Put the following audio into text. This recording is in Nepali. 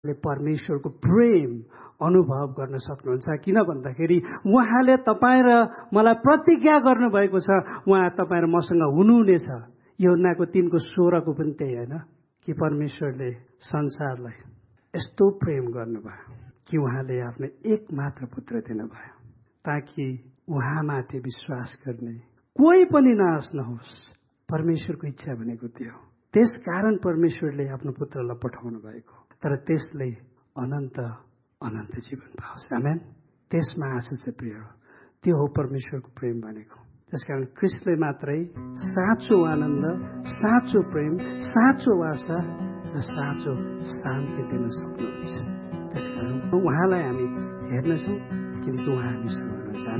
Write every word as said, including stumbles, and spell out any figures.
परमेश्वरको प्रेम अनुभव गर्न सक्नुहुन्छ। किन भन्दाखेरि उहाँले तपाईँ र मलाई प्रतिज्ञा गर्नुभएको छ, उहाँ तपाईँ र मसँग हुनुहुनेछ। यूहन्नाको तीनको सोह्रको पनि त्यही होइन कि परमेश्वरले संसारलाई यस्तो प्रेम गर्नुभयो कि उहाँले आफ्नो एक मात्र पुत्र दिनुभयो ताकि उहाँमाथि विश्वास गर्ने कोही पनि नाश नहोस्। परमेश्वरको इच्छा भनेको त्यो। त्यसकारण परमेश्वरले आफ्नो पुत्रलाई पठाउनु भएको, तर त्यसले अनन्त अनन्त जीवन पाओस्। आमेन। त्यसमा आशा चाहिँ प्रिय हो। त्यो हो परमेश्वरको प्रेम भनेको। त्यसकारण ख्रीष्टले मात्रै साँचो आनन्द, साँचो प्रेम, साँचो आशा र साँचो शान्ति दिन सक्नुहुन्छ। त्यसकारण उहाँलाई हामी हेर्नेछौँ किनकि उहाँ हामीसँग हुनुहुन्छ।